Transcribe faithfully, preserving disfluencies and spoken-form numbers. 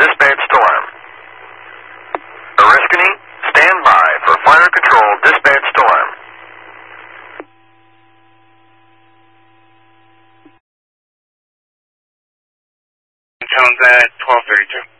dispatch alarm. Oriskany, stand by for fire control dispatch alarm. Jones at twelve thirty-two.